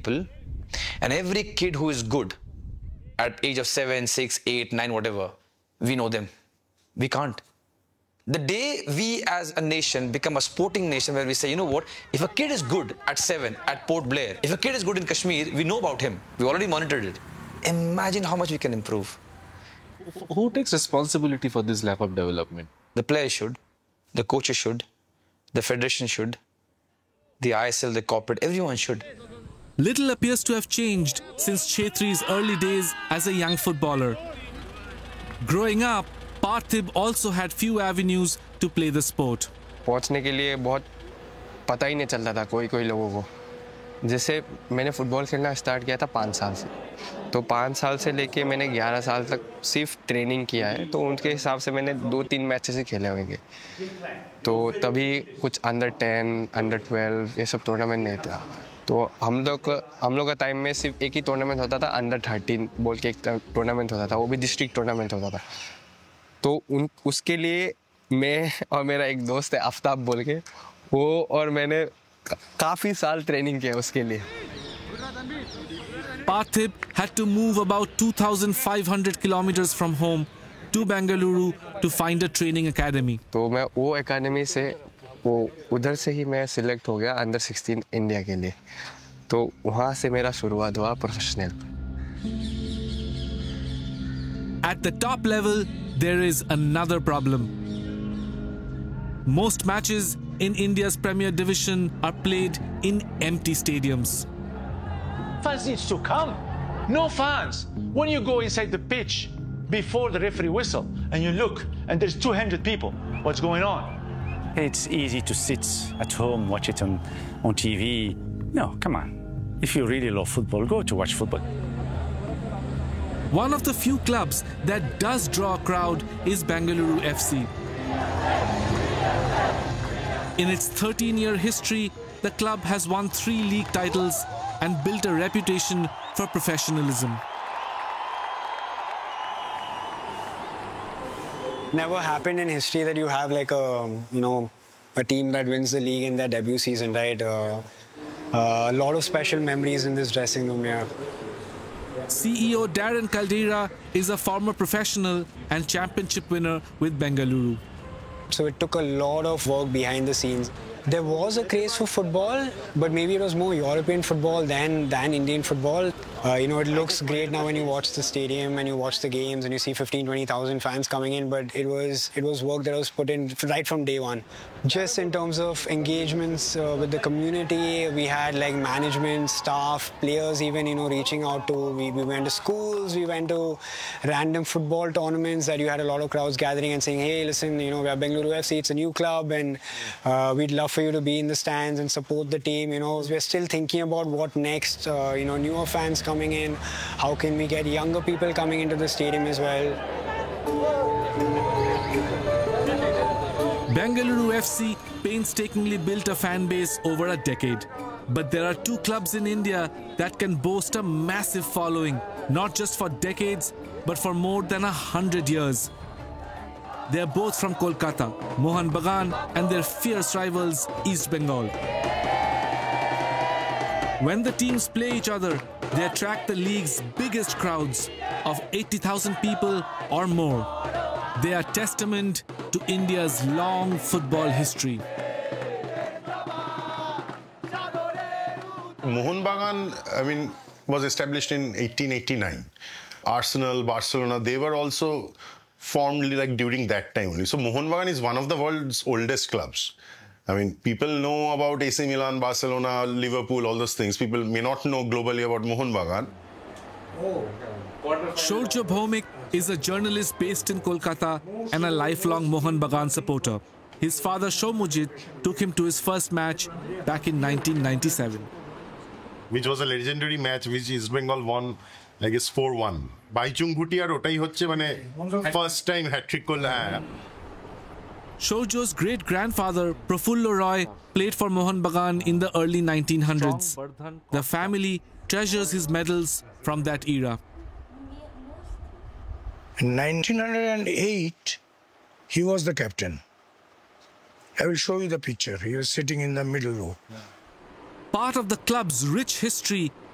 people, and every kid who is good at age of 7, 6, 8, 9, whatever, we know them. We can't. The day we as a nation become a sporting nation where we say, you know what, if a kid is good at 7 at Port Blair, if a kid is good in Kashmir, we know about him. We already monitored it. Imagine how much we can improve. Who takes responsibility for this lack of development? The players should, the coaches should, the federation should, the ISL, the corporate, everyone should. Little appears to have changed since Chhetri's early days as a young footballer. Growing up, Parthiv also had few avenues to play the sport. पहुंचने के लिए बहुत पता ही नहीं चलता था कोई लोगों को. जैसे मैंने फुटबॉल खेलना स्टार्ट किया था 5 साल से, तो 5 साल से लेके मैंने 11 साल तक सिर्फ ट्रेनिंग किया है, तो उनके हिसाब से मैंने 2-3 मैचेस ही खेले होंगे. तो तभी कुछ अंडर 10, अंडर 12 ये सब टूर्नामेंट नहीं था. तो हम लोग का टाइम में सिर्फ एक ही टूर्नामेंट होता था, अंडर 13 बोल के एक टूर्नामेंट होता था, वो भी डिस्ट्रिक्ट टूर्नामेंट होता था. तो उसके लिए मैं और मेरा एक दोस्त है आफ्ताब बोल के, वो और मैंने काफ़ी साल ट्रेनिंग किया उसके लिए. Parthiv had to move about 2,500 kilometers from home to Bengaluru to find a training academy. तो मैं वो एकेडमी से उधर से ही मैं सिलेक्ट हो गया अंडर 16 इंडिया के लिए. तो वहाँ से मेरा शुरुआत हुआ professional. At the top level, there is another problem. Most matches in India's Premier Division are played in empty stadiums. Fans needs to come. No fans. When you go inside the pitch before the referee whistle and you look and there's 200 people, what's going on? It's easy to sit at home, watch it on TV. No, come on. If you really love football, go to watch football. One of the few clubs that does draw a crowd is Bengaluru FC. In its 13-year history, the club has won 3 league titles and built a reputation for professionalism. Never happened in history that you have like a team that wins the league in their debut season, right? A lot of special memories in this dressing room here. CEO Darren Caldera is a former professional and championship winner with Bengaluru. So it took a lot of work behind the scenes. There was a craze for football, but maybe it was more European football than Indian football. It looks great now when you watch the stadium and you watch the games and you see 15,000-20,000 fans coming in, but it was work that was put in right from day one. Just in terms of engagements with the community, we had like management, staff, players even, reaching out to, we went to schools, we went to random football tournaments that you had a lot of crowds gathering and saying, hey, listen, we are Bengaluru FC, it's a new club and we'd love for you to be in the stands and support the team. We're still thinking about what next, newer fans coming in, how can we get younger people coming into the stadium as well. Bengaluru FC painstakingly built a fan base over a decade. But there are 2 clubs in India that can boast a massive following, not just for decades, but for more than 100 years. They are both from Kolkata, Mohun Bagan and their fierce rivals East Bengal. When the teams play each other, they attract the league's biggest crowds of 80,000 people or more. They are testament to India's long football history. Mohun Bagan, was established in 1889. Arsenal, Barcelona, they were also formed like during that time only. So Mohun Bagan is one of the world's oldest clubs. People know about AC Milan, Barcelona, Liverpool, all those things. People may not know globally about Mohun Bagan. Shourya Bhaumik is a journalist based in Kolkata and a lifelong Mohun Bagan supporter. His father Shoumujit took him to his first match back in 1997. Which was a legendary match which East Bengal won, I guess 4-1. Baichung Bhutiar otai hocche first time hat-trick korla. Shourya's great-grandfather Prafullo Roy played for Mohun Bagan in the early 1900s. The family treasures his medals from that era. In 1908, he was the captain. I will show you the picture. He was sitting in the middle row. Part of the club's rich history